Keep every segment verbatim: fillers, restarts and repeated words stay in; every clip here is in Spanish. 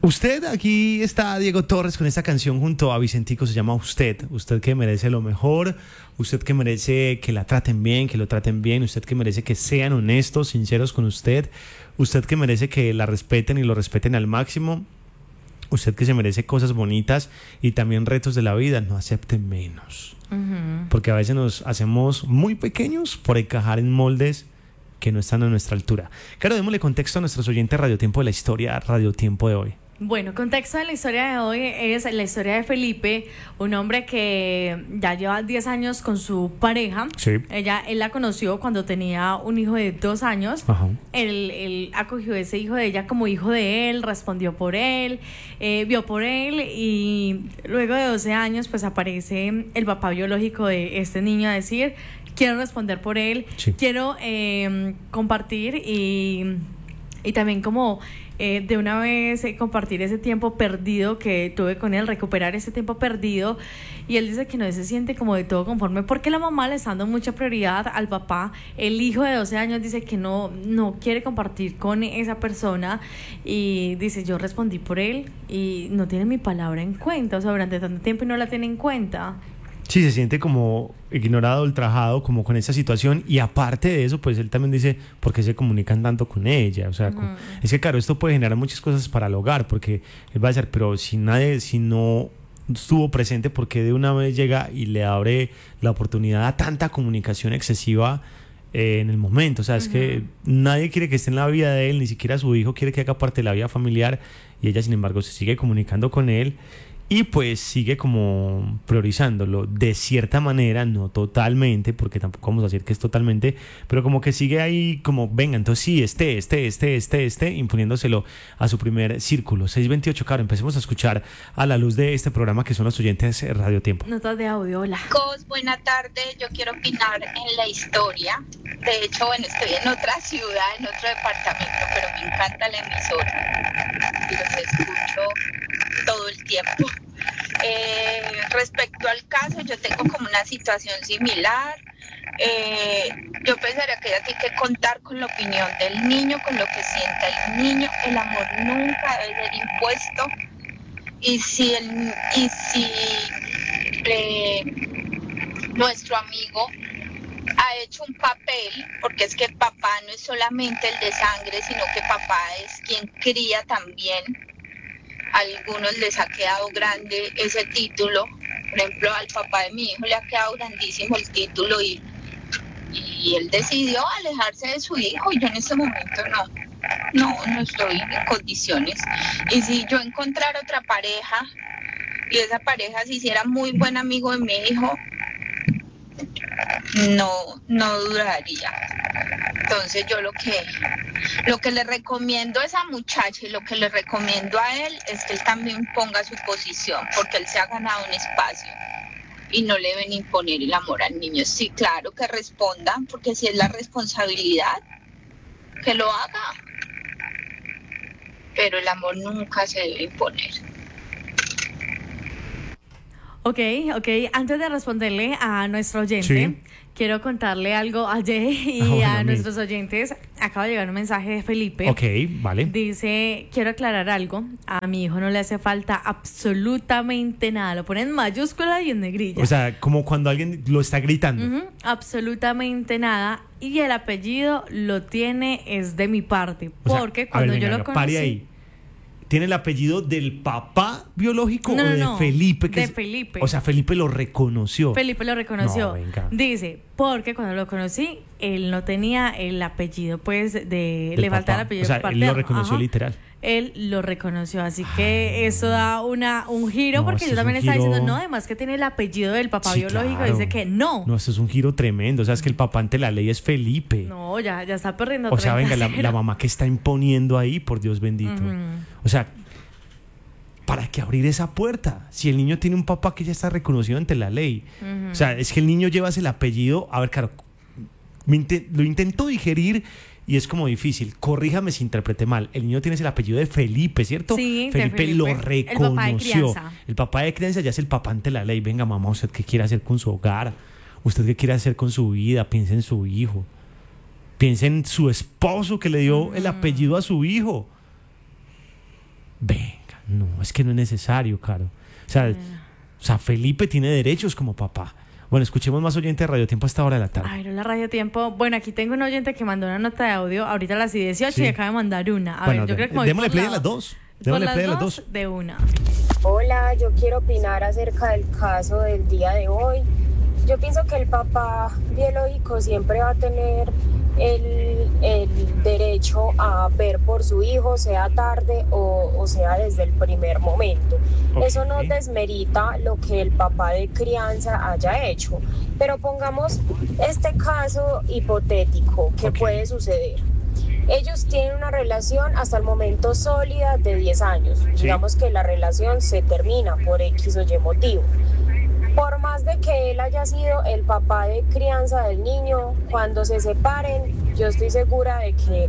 Usted, aquí está Diego Torres con esta canción junto a Vicentico, se llama Usted. Usted que merece lo mejor, usted que merece que la traten bien, que lo traten bien, usted que merece que sean honestos, sinceros con usted, usted que merece que la respeten y lo respeten al máximo, usted que se merece cosas bonitas y también retos de la vida, no acepte menos. Uh-huh. Porque a veces nos hacemos muy pequeños por encajar en moldes que no están a nuestra altura. Claro, démosle contexto a nuestros oyentes Radio Tiempo de la historia, Radio Tiempo de hoy. Bueno, contexto de la historia de hoy es la historia de Felipe, un hombre que ya lleva diez años con su pareja. Sí. Ella, él la conoció cuando tenía un hijo de dos años. Ajá. Él, él acogió a ese hijo de ella como hijo de él, respondió por él, eh, vio por él, y luego de doce años pues aparece el papá biológico de este niño a decir: quiero responder por él, sí. quiero eh, compartir y, y también como eh, de una vez eh, compartir ese tiempo perdido que tuve con él, recuperar ese tiempo perdido. Y él dice que no se siente como de todo conforme porque la mamá le está dando mucha prioridad al papá. El hijo de doce años dice que no, no quiere compartir con esa persona y dice: yo respondí por él y no tiene mi palabra en cuenta, o sea, durante tanto tiempo y no la tiene en cuenta. Sí, se siente como ignorado, ultrajado, como con esa situación. Y aparte de eso, pues él también dice: ¿por qué se comunican tanto con ella? O sea, uh-huh. con, es que claro, esto puede generar muchas cosas para el hogar, porque él va a decir: pero si nadie, si no estuvo presente, ¿por qué de una vez llega y le abre la oportunidad a tanta comunicación excesiva eh, en el momento? O sea, es uh-huh. que nadie quiere que esté en la vida de él, ni siquiera su hijo quiere que haga parte de la vida familiar, y ella, sin embargo, se sigue comunicando con él. Y pues sigue como priorizándolo de cierta manera, no totalmente, porque tampoco vamos a decir que es totalmente, pero como que sigue ahí como: venga, entonces sí, este, este, este, este, este, imponiéndoselo a su primer círculo. seis veintiocho, claro, empecemos a escuchar a la luz de este programa que son los oyentes de Radio Tiempo. Notas de audio, hola. Chicos, buena tarde, yo quiero opinar en la historia. De hecho, bueno, estoy en otra ciudad, en otro departamento, pero me encanta la emisora y los escucho todo el tiempo. Eh, respecto al caso, yo tengo como una situación similar. Eh, yo pensaría que ella tiene que contar con la opinión del niño, con lo que sienta el niño. El amor nunca debe ser impuesto. Y si, el, y si eh, nuestro amigo ha hecho un papel, porque es que papá no es solamente el de sangre, sino que papá es quien cría también. A algunos les ha quedado grande ese título. Por ejemplo, al papá de mi hijo le ha quedado grandísimo el título y, y él decidió alejarse de su hijo, y yo en ese momento no, no, no estoy en condiciones. Y si yo encontrara otra pareja y esa pareja se hiciera muy buen amigo de mi hijo, no, no duraría. Entonces yo lo que lo que le recomiendo a esa muchacha y lo que le recomiendo a él es que él también ponga su posición, porque él se ha ganado un espacio y no le deben imponer el amor al niño. Sí, claro, que responda, porque si es la responsabilidad, que lo haga, pero el amor nunca se debe imponer. Ok, ok, antes de responderle a nuestro oyente, sí. quiero contarle algo a Jay y oh, a no, nuestros oyentes. Acaba de llegar un mensaje de Felipe. Ok, vale. Dice: quiero aclarar algo. A mi hijo no le hace falta absolutamente nada. Lo pone en mayúscula y en negrilla. O sea, como cuando alguien lo está gritando. Uh-huh, absolutamente nada. Y el apellido lo tiene, es de mi parte. O porque sea, cuando ver, venga, yo lo conocí... Pare ahí. ¿Tiene el apellido del papá biológico no, o de no, Felipe? Que de es, Felipe. O sea, Felipe lo reconoció. Felipe lo reconoció. No, venga. Dice, porque cuando lo conocí, él no tenía el apellido, pues, de... le faltaba el apellido. O sea, él lo reconoció. Ajá. Literal. Él lo reconoció, así que Ay, eso da una un giro, no, porque yo también estaba giro... diciendo, no, además que tiene el apellido del papá sí, biológico, claro. dice que no. No, eso es un giro tremendo, o sea, es que el papá ante la ley es Felipe. No, ya, ya está perdiendo. O sea, venga, la, la mamá que está imponiendo ahí, por Dios bendito. Uh-huh. O sea... ¿para qué abrir esa puerta? Si el niño tiene un papá que ya está reconocido ante la ley. Uh-huh. O sea, es que el niño lleva el apellido. A ver, claro, me int- lo intento digerir y es como difícil. Corríjame si interpreté mal. El niño tiene el apellido de Felipe, ¿cierto? Sí, Felipe, Felipe lo reconoció. El papá de crianza. El papá de crianza ya es el papá ante la ley. Venga, mamá, ¿usted qué quiere hacer con su hogar? ¿Usted qué quiere hacer con su vida? Piense en su hijo. Piense en su esposo que le dio uh-huh. el apellido a su hijo. Venga. No, es que no es necesario, Caro. O sea, Eh. o sea, Felipe tiene derechos como papá. Bueno, escuchemos más oyentes de Radio Tiempo a esta hora de la tarde. Ay, no, la Radio Tiempo. Bueno, aquí tengo un oyente que mandó una nota de audio ahorita a las dieciocho Sí. y acaba de mandar una. A Bueno, ver, yo de- creo que me voy démosle por play la- a las dos. por Démosle las play a las dos dos. de una. Hola, yo quiero opinar acerca del caso del día de hoy. Yo pienso que el papá biológico siempre va a tener el, el derecho a ver por su hijo, sea tarde o, o sea desde el primer momento. Ok. Eso no desmerita lo que el papá de crianza haya hecho, pero pongamos este caso hipotético que Ok. puede suceder. Ellos tienen una relación hasta el momento sólida de diez años. Sí. Digamos que la relación se termina por X o Y motivo. Por más de que él haya sido el papá de crianza del niño, cuando se separen, yo estoy segura de que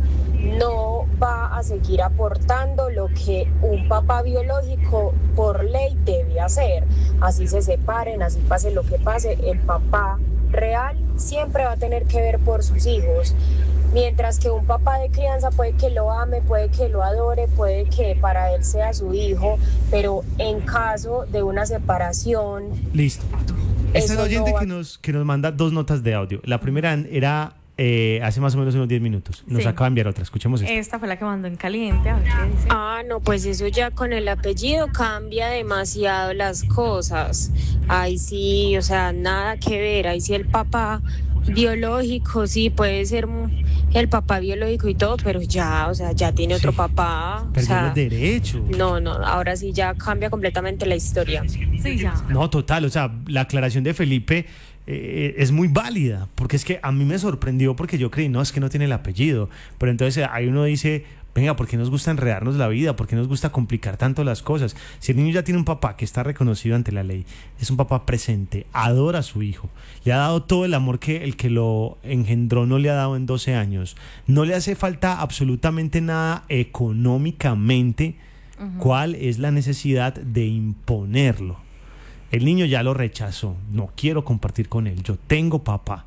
no va a seguir aportando lo que un papá biológico por ley debe hacer. Así se separen, así pase lo que pase, el papá real siempre va a tener que ver por sus hijos. Mientras que un papá de crianza puede que lo ame, puede que lo adore, puede que para él sea su hijo, pero en caso de una separación... Listo. Este es Eso el oyente no va- que, nos, que nos manda dos notas de audio. La primera era eh, hace más o menos unos diez minutos. Nos Sí. acaba de enviar otra. Escuchemos esto. Esta fue la que mandó en caliente. A ver qué dice. Ah, no, pues eso ya con el apellido cambia demasiado las cosas. Ahí sí, o sea, nada que ver. Ahí sí el papá biológico, sí, puede ser mu- el papá biológico y todo, pero ya, o sea, ya tiene otro Sí. papá. O Perdió sea, los derechos. no, no, ahora sí ya cambia completamente la historia. Sí, ya. No, total, o sea, la aclaración de Felipe eh, es muy válida, porque es que a mí me sorprendió porque yo creí, no, es que no tiene el apellido, pero entonces eh, ahí uno dice, venga, ¿por qué nos gusta enredarnos la vida? ¿Por qué nos gusta complicar tanto las cosas? Si el niño ya tiene un papá que está reconocido ante la ley, es un papá presente, adora a su hijo, le ha dado todo el amor que el que lo engendró no le ha dado en doce años, no le hace falta absolutamente nada económicamente, ¿cuál es la necesidad de imponerlo? El niño ya lo rechazó, no quiero compartir con él, yo tengo papá.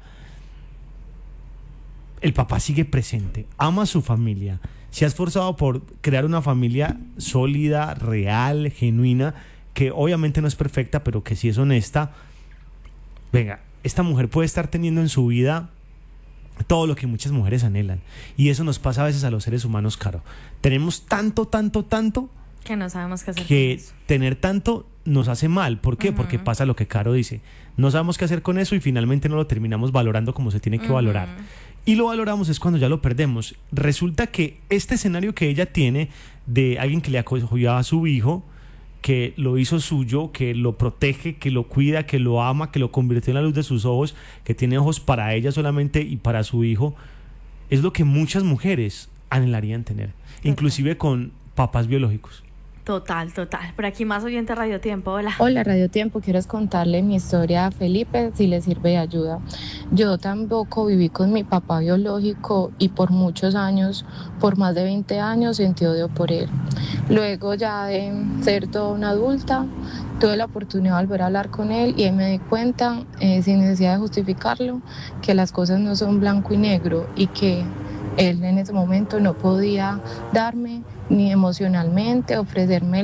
El papá sigue presente, ama a su familia, se ha esforzado por crear una familia sólida, real, genuina, que obviamente no es perfecta, pero que sí es honesta. Venga, esta mujer puede estar teniendo en su vida todo lo que muchas mujeres anhelan, y eso nos pasa a veces a los seres humanos, Caro. Tenemos tanto, tanto, tanto, Que no sabemos qué hacer que con eso. tener tanto nos hace mal. ¿Por qué? Ujú. Porque pasa lo que Caro dice. No sabemos qué hacer con eso y finalmente no lo terminamos valorando como se tiene que Ujú. valorar. Y lo valoramos es cuando ya lo perdemos. Resulta que este escenario que ella tiene de alguien que le acogió a su hijo, que lo hizo suyo, que lo protege, que lo cuida, que lo ama, que lo convirtió en la luz de sus ojos, que tiene ojos para ella solamente y para su hijo, es lo que muchas mujeres anhelarían tener, inclusive con papás biológicos. Total, total. Por aquí más oyente Radio Tiempo. Hola. Hola Radio Tiempo, quiero contarle mi historia a Felipe si le sirve de ayuda. Yo tampoco viví con mi papá biológico y por muchos años, por más de veinte años, sentí odio por él. Luego ya de ser toda una adulta, tuve la oportunidad de volver a hablar con él y ahí me di cuenta, eh, sin necesidad de justificarlo, que las cosas no son blanco y negro y que él en ese momento no podía darme ni emocionalmente, ofrecerme